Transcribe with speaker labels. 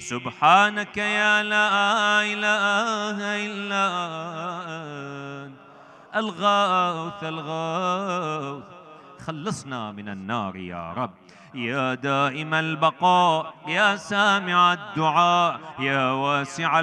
Speaker 1: سبحانك يا لا إله إلا أنت الغوث الغوث، خلصنا من النار يا رب. يا دائم البقاء، يا سامع الدعاء، يا واسع